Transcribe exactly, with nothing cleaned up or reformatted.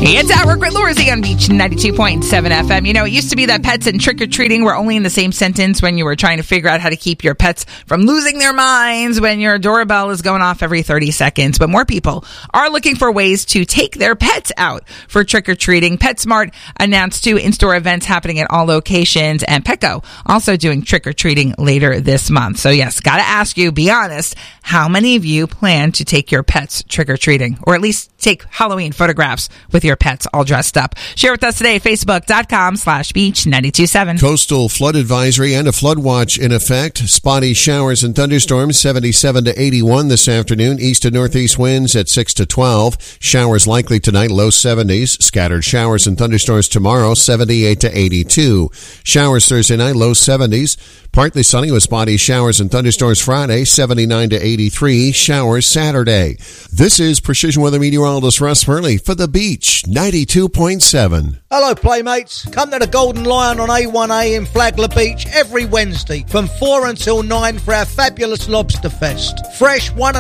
It's Outwork with Lorzie on Beach ninety-two point seven F M. You know, it used to be that pets and trick-or-treating were only in the same sentence when you were trying to figure out how to keep your pets from losing their minds when your doorbell is going off every thirty seconds. But more people are looking for ways to take their pets out for trick-or-treating. PetSmart announced two in-store events happening at all locations, and Petco also doing trick-or-treating later this month. So yes, gotta ask you, be honest, how many of you plan to take your pets trick-or-treating, or at least take Halloween photographs with your pets all dressed up? Share with us today at facebook.com slash beach 927. Coastal flood advisory and a flood watch in effect. Spotty showers and thunderstorms, seventy-seven to eighty-one this afternoon. East to northeast winds at six to twelve. Showers likely tonight, low seventies. Scattered showers and thunderstorms tomorrow, seventy-eight to eighty-two. Showers Thursday night, low seventies. Partly sunny with spotty showers and thunderstorms Friday, seventy-nine to eighty-three. Showers Saturday. This is Precision Weather Meteorologist Russ Furley for the Beach ninety-two point seven. Hello, Playmates. Come to the Golden Lion on A one A in Flagler Beach every Wednesday from four until nine for our fabulous Lobster Fest. Fresh one